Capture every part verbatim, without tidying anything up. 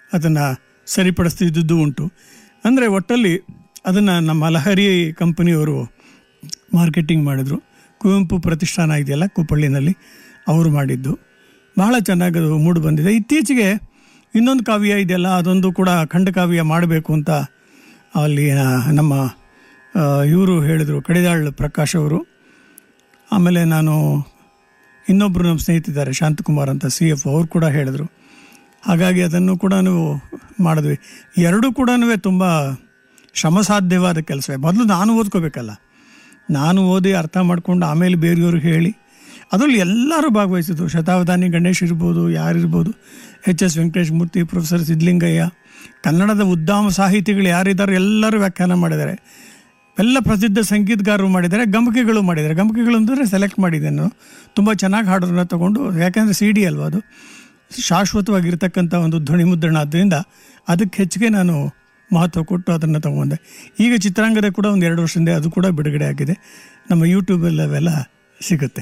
ಅದನ್ನು ಸರಿಪಡಿಸ್ತಿದ್ದದ್ದು ಉಂಟು. ಅಂದರೆ ಒಟ್ಟಲ್ಲಿ ಅದನ್ನು ನಮ್ಮ ಲಹರಿ ಕಂಪನಿಯವರು ಮಾರ್ಕೆಟಿಂಗ್ ಮಾಡಿದರು. ಕುವೆಂಪು ಪ್ರತಿಷ್ಠಾನ ಇದೆಯಲ್ಲ ಕುಪ್ಪಳ್ಳಿನಲ್ಲಿ, ಅವರು ಮಾಡಿದ್ದು ಬಹಳ ಚೆನ್ನಾಗಿ ಅದು ಮೂಡಿ ಬಂದಿದೆ. ಇತ್ತೀಚೆಗೆ ಇನ್ನೊಂದು ಕಾವ್ಯ ಇದೆಯಲ್ಲ, ಅದೊಂದು ಕೂಡ ಖಂಡಕಾವ್ಯ ಮಾಡಬೇಕು ಅಂತ ಅಲ್ಲಿ ನಮ್ಮ ಇವರು ಹೇಳಿದರು, ಕಡಿದಾಳ್ ಪ್ರಕಾಶ್ ಅವರು. ಆಮೇಲೆ ನಾನು ಇನ್ನೊಬ್ಬರು ನಮ್ಮ ಸ್ನೇಹಿತಿದ್ದಾರೆ ಶಾಂತಕುಮಾರ್ ಅಂತ, ಸಿ ಎಫ್, ಅವರು ಕೂಡ ಹೇಳಿದರು. ಹಾಗಾಗಿ ಅದನ್ನು ಕೂಡ ಮಾಡಿದ್ವಿ. ಎರಡೂ ಕೂಡ ತುಂಬ ಶ್ರಮಸಾಧ್ಯವಾದ ಕೆಲಸವೇ. ಮೊದಲು ನಾನು ಓದ್ಕೋಬೇಕಲ್ಲ, ನಾನು ಓದಿ ಅರ್ಥ ಮಾಡ್ಕೊಂಡು ಆಮೇಲೆ ಬೇರೆಯವ್ರಿಗೆ ಹೇಳಿ, ಅದರಲ್ಲಿ ಎಲ್ಲರೂ ಭಾಗವಹಿಸಿದ್ರು. ಶತಾವಧಾನಿ ಗಣೇಶ್ ಇರ್ಬೋದು, ಯಾರಿರ್ಬೋದು, ಎಚ್ ಎಸ್ ವೆಂಕಟೇಶ್ ಮೂರ್ತಿ, ಪ್ರೊಫೆಸರ್ ಸಿದ್ಧಲಿಂಗಯ್ಯ, ಕನ್ನಡದ ಉದ್ದಾಮ ಸಾಹಿತಿಗಳು ಯಾರಿದ್ದಾರೆ ಎಲ್ಲರೂ ವ್ಯಾಖ್ಯಾನ ಮಾಡಿದ್ದಾರೆ. ಎಲ್ಲ ಪ್ರಸಿದ್ಧ ಸಂಗೀತಗಾರರು ಮಾಡಿದ್ದಾರೆ, ಗಮಕಿಗಳು ಮಾಡಿದ್ದಾರೆ. ಗಮಕಿಗಳು ಅಂದರೆ ಸೆಲೆಕ್ಟ್ ಮಾಡಿದ್ದೆ ನಾನು, ತುಂಬ ಚೆನ್ನಾಗಿ ಹಾಡೋರನ್ನ ತೊಗೊಂಡು, ಯಾಕೆಂದರೆ ಸಿ ಡಿ ಅಲ್ವ ಅದು, ಶಾಶ್ವತವಾಗಿರ್ತಕ್ಕಂಥ ಒಂದು ಧ್ವನಿ ಮುದ್ರಣ. ಆದ್ದರಿಂದ ಅದಕ್ಕೆ ಹೆಚ್ಚಿಗೆ ನಾನು ಮಹತ್ವ ಕೊಟ್ಟು ಅದನ್ನು ತೊಗೊಂಡೆ. ಈಗ ಚಿತ್ರಾಂಗದ ಕೂಡ ಒಂದು ಎರಡು ವರ್ಷದಿಂದ ಅದು ಕೂಡ ಬಿಡುಗಡೆ ಆಗಿದೆ, ನಮ್ಮ ಯೂಟ್ಯೂಬಲ್ಲಿ ಅವೆಲ್ಲ ಸಿಗುತ್ತೆ.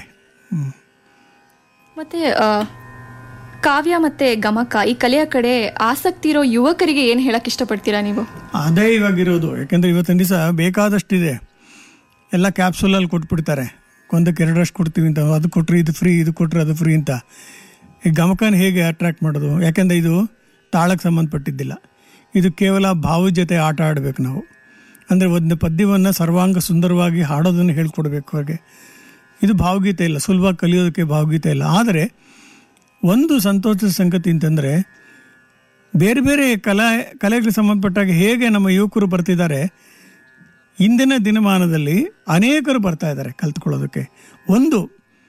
ಮತ್ತು ಕಾವ್ಯ ಮತ್ತು ಗಮಕ ಈ ಕಲೆಯ ಕಡೆ ಆಸಕ್ತಿ ಇರೋ ಯುವಕರಿಗೆ ಏನು ಹೇಳಕ್ಕೆ ಇಷ್ಟಪಡ್ತೀರಾ ನೀವು? ಅದೇ ಇವಾಗಿರೋದು. ಯಾಕೆಂದರೆ ಇವತ್ತಿನ ದಿವಸ ಬೇಕಾದಷ್ಟಿದೆ, ಎಲ್ಲ ಕ್ಯಾಪ್ಸೂಲಲ್ಲಿ ಕೊಟ್ಬಿಡ್ತಾರೆ, ಒಂದಕ್ಕೆ ಎರಡರಷ್ಟು ಕೊಡ್ತೀವಿ ಅಂತ, ಅದು ಕೊಟ್ಟರೆ ಇದು ಫ್ರೀ, ಇದು ಕೊಟ್ಟರೆ ಅದು ಫ್ರೀ ಅಂತ. ಈ ಗಮಕನ ಹೇಗೆ ಅಟ್ರ್ಯಾಕ್ಟ್ ಮಾಡೋದು? ಯಾಕೆಂದರೆ ಇದು ತಾಳಕ್ಕೆ ಸಂಬಂಧಪಟ್ಟಿದ್ದಿಲ್ಲ, ಇದು ಕೇವಲ ಭಾವದ ಜೊತೆ ಆಟ ಆಡಬೇಕು ನಾವು. ಅಂದರೆ ಒಂದು ಪದ್ಯವನ್ನು ಸರ್ವಾಂಗ ಸುಂದರವಾಗಿ ಹಾಡೋದನ್ನು ಹೇಳ್ಕೊಡ್ಬೇಕು ಅವ್ರಿಗೆ. ಇದು ಭಾವಗೀತೆ ಇಲ್ಲ, ಸುಲಭವಾಗಿ ಕಲಿಯೋದಕ್ಕೆ ಭಾವಗೀತೆ ಇಲ್ಲ. ಆದರೆ ಒಂದು ಸಂತೋಷದ ಸಂಗತಿ ಅಂತಂದರೆ, ಬೇರೆ ಬೇರೆ ಕಲಾ ಕಲೆಗಳಿಗೆ ಸಂಬಂಧಪಟ್ಟಾಗ ಹೇಗೆ ನಮ್ಮ ಯುವಕರು ಬರ್ತಿದ್ದಾರೆ, ಇಂದಿನ ದಿನಮಾನದಲ್ಲಿ ಅನೇಕರು ಬರ್ತಾ ಇದ್ದಾರೆ ಕಲ್ತ್ಕೊಳ್ಳೋದಕ್ಕೆ. ಒಂದು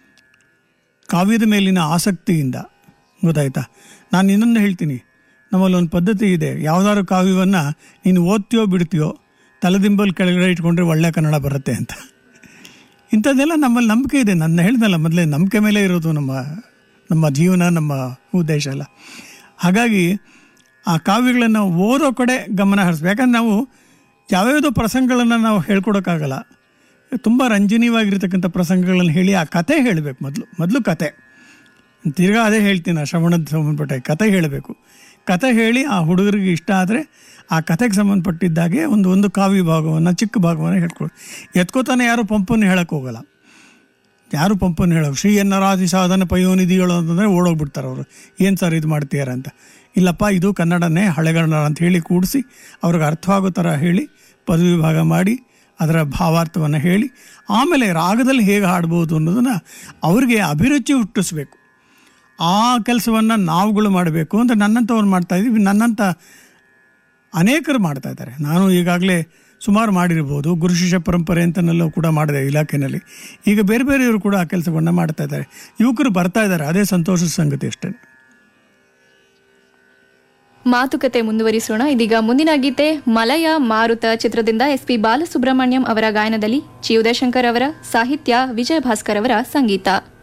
ಕಾವ್ಯದ ಮೇಲಿನ ಆಸಕ್ತಿಯಿಂದ, ಗೊತ್ತಾಯ್ತಾ? ನಾನು ಇನ್ನೊಂದು ಹೇಳ್ತೀನಿ, ನಮ್ಮಲ್ಲಿ ಒಂದು ಪದ್ಧತಿ ಇದೆ, ಯಾವುದಾದ್ರು ಕಾವ್ಯವನ್ನು ನೀನು ಓದ್ತೀಯೋ ಬಿಡ್ತೀಯೋ ತಲೆದಿಂಬಲ್ಲಿ ಕೆಳಗಡೆ ಇಟ್ಕೊಂಡ್ರೆ ಒಳ್ಳೆ ಕನ್ನಡ ಬರುತ್ತೆ ಅಂತ. ಇಂಥದ್ದೆಲ್ಲ ನಮ್ಮಲ್ಲಿ ನಂಬಿಕೆ ಇದೆ. ನನ್ನ ಹೇಳ್ದಲ್ಲ ಮೊದಲೇ, ನಂಬಿಕೆ ಮೇಲೆ ಇರೋದು ನಮ್ಮ ನಮ್ಮ ಜೀವನ, ನಮ್ಮ ಉದ್ದೇಶ ಎಲ್ಲ. ಹಾಗಾಗಿ ಆ ಕಾವ್ಯಗಳನ್ನು ಓದೋ ಕಡೆ ಗಮನ ಹರಿಸ್ಬೇಕು. ಯಾಕಂದ್ರೆ ನಾವು ಯಾವ್ಯಾವುದೋ ಪ್ರಸಂಗಗಳನ್ನು ನಾವು ಹೇಳ್ಕೊಡೋಕ್ಕಾಗಲ್ಲ. ತುಂಬ ರಂಜನೀಯವಾಗಿರ್ತಕ್ಕಂಥ ಪ್ರಸಂಗಗಳನ್ನು ಹೇಳಿ ಆ ಕತೆ ಹೇಳಬೇಕು. ಮೊದಲು ಮೊದಲು ಕತೆ, ತಿರ್ಗಾ ಅದೇ ಹೇಳ್ತೀನಿ, ಶ್ರವಣದ ಸಂಬಂಧಪಟ್ಟ ಕತೆ ಹೇಳಬೇಕು. ಕತೆ ಹೇಳಿ ಆ ಹುಡುಗರಿಗೆ ಇಷ್ಟ ಆದರೆ ಆ ಕತೆಗೆ ಸಂಬಂಧಪಟ್ಟಿದ್ದಾಗೆ ಒಂದು ಒಂದು ಕಾವ್ಯ ಭಾಗವನ್ನು, ಚಿಕ್ಕ ಭಾಗವನ್ನು ಹೇಳ್ಕೊಡು. ಎತ್ಕೋತಾನೆ ಯಾರು ಪಂಪನ್ನು ಹೇಳಕ್ಕೆ ಹೋಗಲ್ಲ, ಯಾರು ಪಂಪನ್ನು ಹೇಳೋದು. ಶ್ರೀ ಎನ್ನರಾದಿ ಸಾಧನ ಪಯೋನಿಧಿಗಳು ಅಂತಂದರೆ ಓಡೋಗ್ಬಿಡ್ತಾರೆ ಅವರು, ಏನು ಸರ್ ಇದು ಮಾಡ್ತೀಯಾರ ಅಂತ. ಇಲ್ಲಪ್ಪ, ಇದು ಕನ್ನಡನೇ ಹಳೆಗನ್ನಡ ಅಂತ ಹೇಳಿ ಕೂಡಿಸಿ ಅವ್ರಿಗೆ ಅರ್ಥವಾಗೋ ಥರ ಹೇಳಿ ಪದವಿ ಭಾಗ ಮಾಡಿ ಅದರ ಭಾವಾರ್ಥವನ್ನು ಹೇಳಿ ಆಮೇಲೆ ರಾಗದಲ್ಲಿ ಹೇಗೆ ಹಾಡ್ಬೋದು ಅನ್ನೋದನ್ನು ಅವ್ರಿಗೆ ಅಭಿರುಚಿ ಹುಟ್ಟಿಸ್ಬೇಕು. ಆ ಕೆಲಸವನ್ನು ನಾವುಗಳು ಮಾಡಬೇಕು ಅಂತ ನನ್ನಂಥವ್ರು ಮಾಡ್ತಾಯಿದ್ದೀವಿ. ನನ್ನಂಥ ಅನೇಕರು ಮಾಡ್ತಾ ಇದ್ದಾರೆ. ನಾನು ಈಗಾಗಲೇ ಸುಮಾರು ಮಾಡಿರ್ಬೋದು. ಗುರು ಶಿಷ್ಯ ಪರಂಪರೆ ಅಂತನೆಲ್ಲೂ ಕೂಡ ಮಾಡಿದೆ ಇಲಾಖೆಯಲ್ಲಿ. ಈಗ ಬೇರೆ ಬೇರೆಯವರು ಕೂಡ ಆ ಕೆಲಸವನ್ನು ಮಾಡ್ತಾ ಇದ್ದಾರೆ. ಯುವಕರು ಬರ್ತಾ ಇದ್ದಾರೆ, ಅದೇ ಸಂತೋಷದ ಸಂಗತಿ ಅಷ್ಟೇ. ಮಾತುಕತೆ ಮುಂದುವರಿಸೋಣ. ಇದೀಗ ಮುಂದಿನ ಗೀತೆ ಮಲಯ ಮಾರುತ ಚಿತ್ರದಿಂದ ಎಸ್ ಪಿ ಬಾಲಸುಬ್ರಹ್ಮಣ್ಯಂ ಅವರ ಗಾಯನದಲ್ಲಿ, ಚಿ ಉದಯಶಂಕರ್ ಅವರ ಸಾಹಿತ್ಯ, ವಿಜಯ ಭಾಸ್ಕರ್ ಅವರ ಸಂಗೀತ.